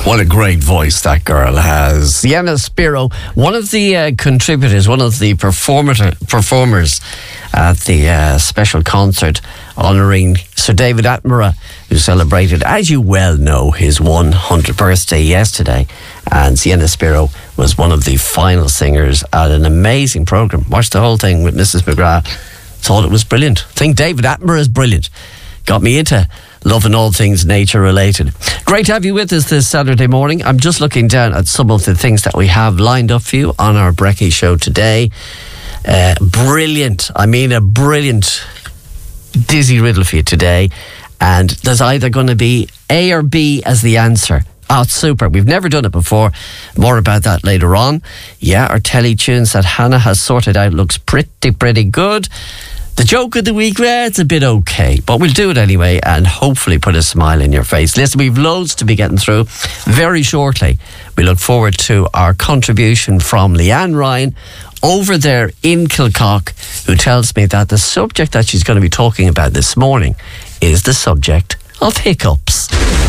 What a great voice that girl has. Sienna Spiro, one of the contributors, one of the performers at the special concert honouring Sir David Attenborough, who celebrated, as you well know, his 100th birthday yesterday. And Sienna Spiro was one of the final singers at an amazing programme. Watched the whole thing with Mrs. McGrath. Thought it was brilliant. I think David Attenborough is brilliant. Got me into loving all things nature related. Great to have you with us this Saturday morning. I'm just looking down at some of the things that we have lined up for you on our Brekkie show today. Brilliant. I mean, a brilliant dizzy riddle for you today. And there's either going to be A or B as the answer. Oh, super. We've never done it before. More about that later on. Yeah, our telly tunes that Hannah has sorted out looks pretty good. The joke of the week, it's a bit okay, but we'll do it anyway and hopefully put a smile in your face. Listen, we've loads to be getting through very shortly. We look forward to our contribution from Leanne Ryan over there in Kilcock, who tells me that the subject that she's going to be talking about this morning is the subject of hiccups.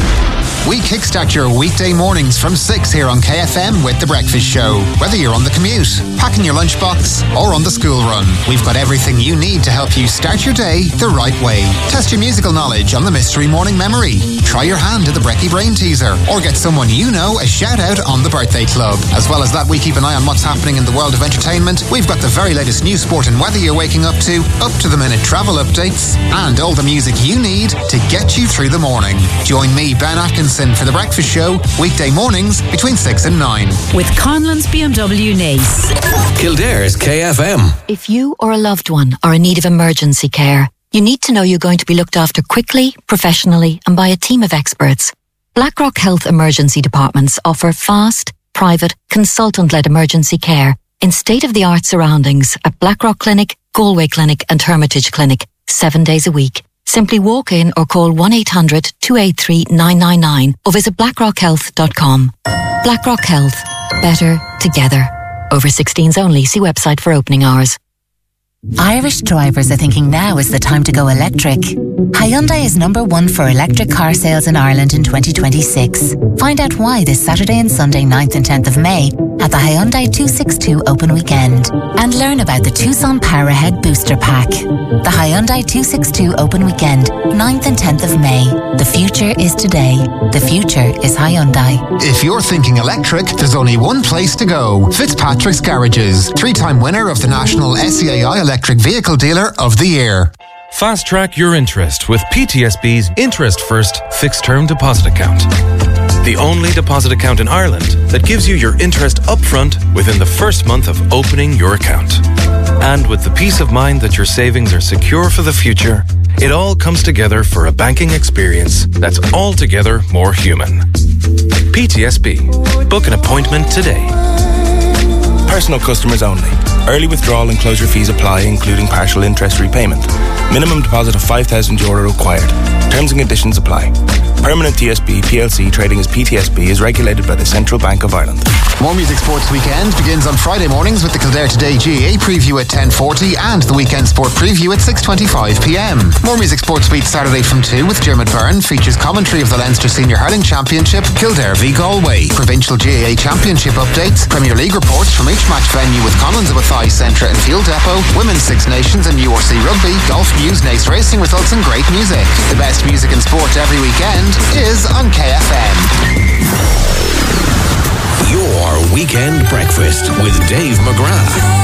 We kickstart your weekday mornings from 6 here on KFM with The Breakfast Show. Whether you're on the commute, packing your lunchbox, or on the school run, we've got everything you need to help you start your day the right way. Test your musical knowledge on the Mystery Morning Memory. Try your hand at the Brekkie Brain Teaser, or get someone you know a shout out on the Birthday Club. As well as that, we keep an eye on what's happening in the world of entertainment. We've got the very latest news, sport and weather you're waking up to the minute travel updates, and all the music you need to get you through the morning. Join me, Ben Atkinson, for The Breakfast Show, weekday mornings between 6 and 9. With Conlon's BMW Nace. Kildare's KFM. If you or a loved one are in need of emergency care, you need to know you're going to be looked after quickly, professionally, and by a team of experts. Blackrock Health Emergency Departments offer fast, private, consultant-led emergency care in state-of-the-art surroundings at Blackrock Clinic, Galway Clinic and Hermitage Clinic, 7 days a week. Simply walk in or call 1-800-283-999 or visit blackrockhealth.com. Blackrock Health. Better together. Over 16s only. See website for opening hours. Irish drivers are thinking now is the time to go electric. Hyundai is number one for electric car sales in Ireland in 2026. Find out why this Saturday and Sunday 9th and 10th of May at the Hyundai 262 Open Weekend. And learn about the Tucson Power Ahead Booster Pack. The Hyundai 262 Open Weekend, 9th and 10th of May. The future is today. The future is Hyundai. If you're thinking electric, there's only one place to go. Fitzpatrick's Garages. 3-time winner of the National SEAI Electric Vehicle Dealer of the Year. Fast track your interest with PTSB's Interest First Fixed Term Deposit Account. The only deposit account in Ireland that gives you your interest upfront within the first month of opening your account. And with the peace of mind that your savings are secure for the future, it all comes together for a banking experience that's altogether more human. PTSB. Book an appointment today. Personal customers only. Early withdrawal and closure fees apply, including partial interest repayment. Minimum deposit of €5,000 required. Terms and conditions apply. Permanent TSB PLC trading as PTSB is regulated by the Central Bank of Ireland. More Music Sports Weekend begins on Friday mornings with the Kildare Today GAA preview at 10:40 and the Weekend Sport preview at 6:25pm. More Music Sports Week Saturday from 2 with Dermot Byrne features commentary of the Leinster Senior Hurling Championship, Kildare v Galway. Provincial GAA Championship updates, Premier League reports from each match venue with Collins of Athy Centre and Field Depot, Women's Six Nations and URC Rugby, golf news, Nace racing results and great music. The best music and sport every weekend is on KFM. Your Weekend Breakfast with Dave McGrath.